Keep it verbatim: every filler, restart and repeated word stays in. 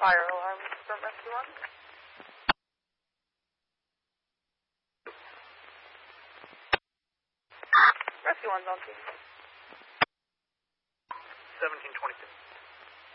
fire alarm from Rescue one. Rescue one's on scene. seventeen twenty-two.